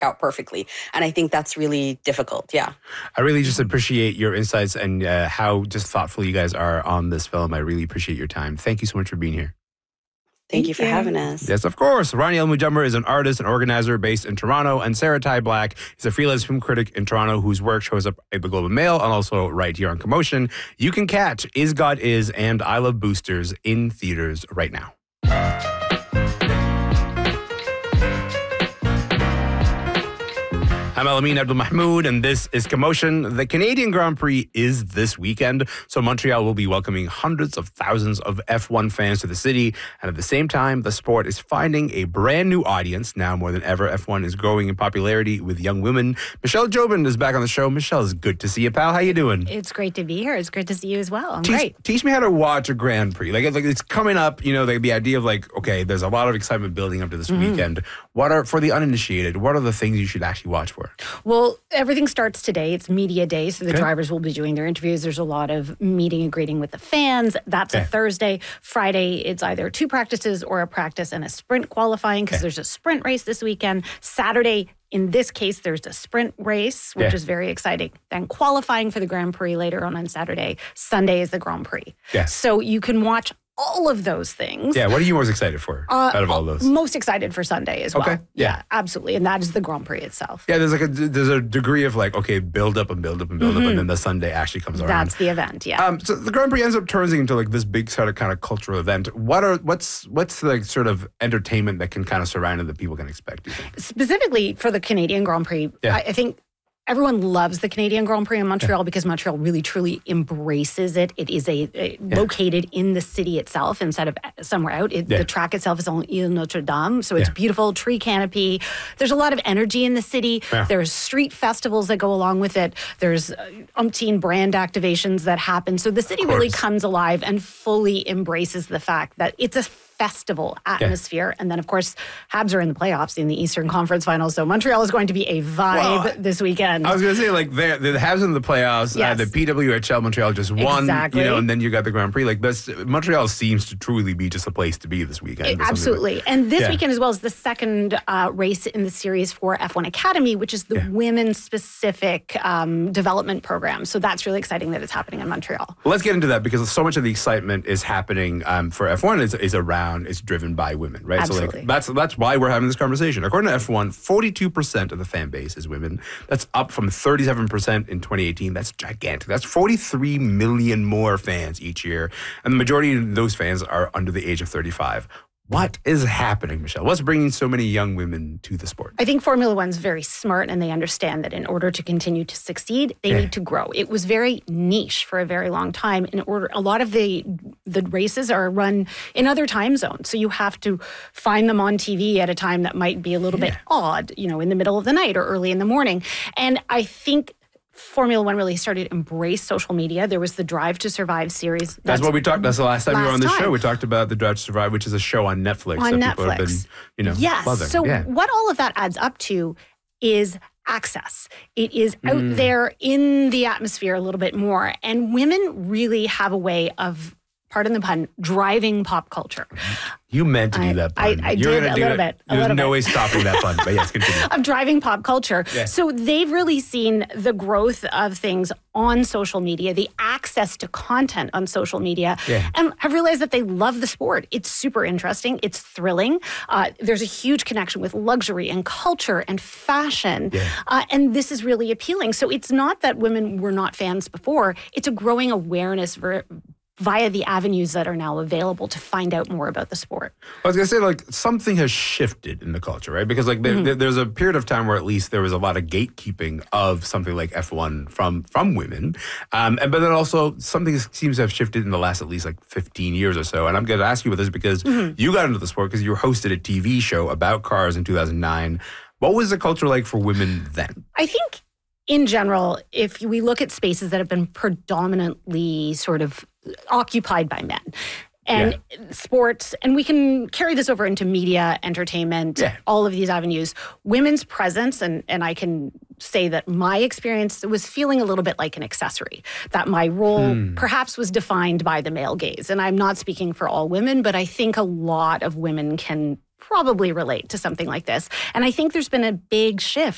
out perfectly. And I think that's really difficult. Yeah. I really just appreciate your insights and how just thoughtful you guys are on this film. I really appreciate your time. Thank you so much for being here. Thank you for having us. Yes, of course. Rani El-Mujammer is an artist and organizer based in Toronto, and Sarah Ty Black is a freelance film critic in Toronto whose work shows up at the Globe and Mail and also right here on Commotion. You can catch Is God Is and I Love Boosters in theaters right now. I'm Alameen Abdul-Mahmoud, and this is Commotion. The Canadian Grand Prix is this weekend, so Montreal will be welcoming hundreds of thousands of F1 fans to the city. And at the same time, the sport is finding a brand new audience. Now more than ever, F1 is growing in popularity with young women. Michelle Jobin is back on the show. Michelle, it's good to see you, pal. How you doing? It's great to be here. It's great to see you as well. I'm great. Teach me how to watch a Grand Prix. Like it's coming up, you know, the idea of like, okay, there's a lot of excitement building up to this weekend. For the uninitiated, what are the things you should actually watch for? Well, everything starts today. It's media day, so the drivers will be doing their interviews. There's a lot of meeting and greeting with the fans. That's a Thursday. Friday, it's either 2 practices or a practice and a sprint qualifying because there's a sprint race this weekend. Saturday, in this case, there's a sprint race, which is very exciting. Then qualifying for the Grand Prix later on Saturday. Sunday is the Grand Prix. So you can watch all of those things. Yeah, what are you most excited for out of all those? Most excited for Sunday as well. Okay. Yeah, absolutely. And that is the Grand Prix itself. Yeah, there's a degree of like, okay, build up and build up and build up, and then the Sunday actually comes around. That's the event, yeah. So the Grand Prix ends up turning into like this big sort of kind of cultural event. What's the sort of entertainment that can kind of surround it that people can expect, do you think? Specifically for the Canadian Grand Prix, I think everyone loves the Canadian Grand Prix in Montreal because Montreal really, truly embraces it. It is located in the city itself instead of somewhere out. The track itself is on Ile Notre Dame, so it's beautiful, tree canopy. There's a lot of energy in the city. There's street festivals that go along with it. There's umpteen brand activations that happen. So the city really comes alive and fully embraces the fact that it's a festival atmosphere. And then, of course, Habs are in the playoffs in the Eastern Conference Finals. So Montreal is going to be a vibe this weekend. I was going to say, like, the Habs in the playoffs, the PWHL Montreal just won, and then you got the Grand Prix. Like, Montreal seems to truly be just a place to be this weekend. Absolutely. And this weekend as well is the second race in the series for F1 Academy, which is the women-specific development program. So that's really exciting that it's happening in Montreal. Well, let's get into that because so much of the excitement is happening for F1 is around. Is driven by women, right? Absolutely. So that's why we're having this conversation. According to F1, 42% of the fan base is women. That's up from 37% in 2018. That's gigantic. That's 43 million more fans each year. And the majority of those fans are under the age of 35. What is happening, Michelle? What's bringing so many young women to the sport? I think Formula One's very smart, and they understand that in order to continue to succeed, they need to grow. It was very niche for a very long time. A lot of the races are run in other time zones, so you have to find them on TV at a time that might be a little bit odd, in the middle of the night or early in the morning. And I think Formula One really started to embrace social media. There was the Drive to Survive series. That's what we talked. That's the last time you were on the show. We talked about the Drive to Survive, which is a show on Netflix people have been, loving. So what all of that adds up to is access. It is out there in the atmosphere a little bit more, and women really have a way of, pardon the pun, driving pop culture. You meant to do that pun. I did a little bit. There's no way stopping that pun, but yes, continue. Of driving pop culture. Yeah. So they've really seen the growth of things on social media, the access to content on social media, and have realized that they love the sport. It's super interesting. It's thrilling. There's a huge connection with luxury and culture and fashion, and this is really appealing. So it's not that women were not fans before. It's a growing awareness via the avenues that are now available to find out more about the sport. I was going to say, like, something has shifted in the culture, right? Because, like, there's a period of time where at least there was a lot of gatekeeping of something like F1 from women. But then also something seems to have shifted in the last at least, like, 15 years or so. And I'm going to ask you about this because you got into the sport because you hosted a TV show about cars in 2009. What was the culture like for women then? I think, in general, if we look at spaces that have been predominantly sort of occupied by men and sports, and we can carry this over into media, entertainment, all of these avenues, women's presence, and I can say that my experience was feeling a little bit like an accessory, that my role perhaps was defined by the male gaze. And I'm not speaking for all women, but I think a lot of women can probably relate to something like this. And I think there's been a big shift